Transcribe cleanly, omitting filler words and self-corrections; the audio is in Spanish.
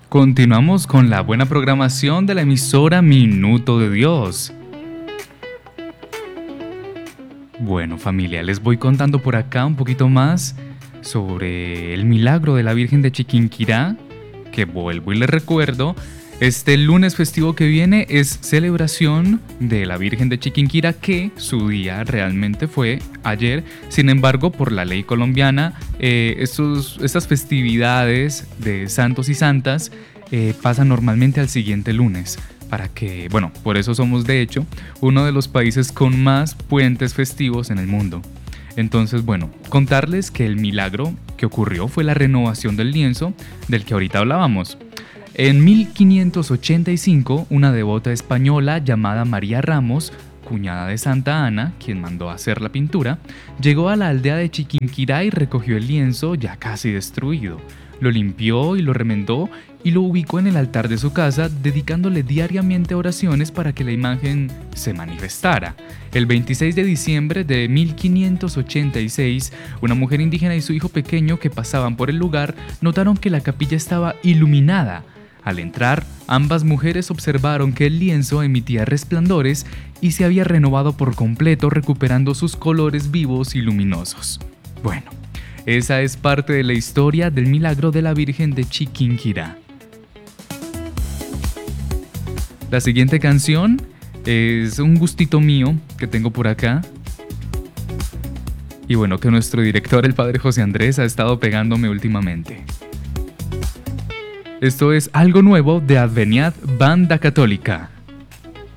Continuamos con la buena programación de la emisora Minuto de Dios. Bueno, familia, les voy contando por acá un poquito más sobre el milagro de la Virgen de Chiquinquirá, que vuelvo y les recuerdo, este lunes festivo que viene es celebración de la Virgen de Chiquinquirá, que su día realmente fue ayer. Sin embargo, por la ley colombiana, estas festividades de santos y santas pasan normalmente al siguiente lunes. Para que, bueno, por eso somos de hecho uno de los países con más puentes festivos en el mundo. Entonces, bueno, contarles que el milagro que ocurrió fue la renovación del lienzo del que ahorita hablábamos. En 1585, una devota española llamada María Ramos, cuñada de Santa Ana, quien mandó a hacer la pintura, llegó a la aldea de Chiquinquirá y recogió el lienzo ya casi destruido. Lo limpió y lo remendó y lo ubicó en el altar de su casa, dedicándole diariamente oraciones para que la imagen se manifestara. El 26 de diciembre de 1586, una mujer indígena y su hijo pequeño que pasaban por el lugar notaron que la capilla estaba iluminada. Al entrar, ambas mujeres observaron que el lienzo emitía resplandores y se había renovado por completo, recuperando sus colores vivos y luminosos. Bueno, esa es parte de la historia del milagro de la Virgen de Chiquinquirá. La siguiente canción es un gustito mío que tengo por acá. Y bueno, que nuestro director, el padre José Andrés, ha estado pegándome últimamente. Esto es algo nuevo de Adveniat Banda Católica.